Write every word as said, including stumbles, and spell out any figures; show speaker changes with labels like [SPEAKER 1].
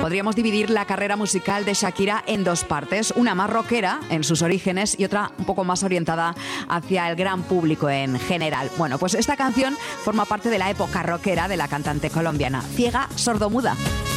[SPEAKER 1] podríamos dividir la carrera musical de Shakira en dos partes, una más rockera en sus orígenes y otra un poco más orientada hacia el gran público en general. Bueno, pues esta canción forma parte de la época rockera de la cantante colombiana, Ciega Sordomuda.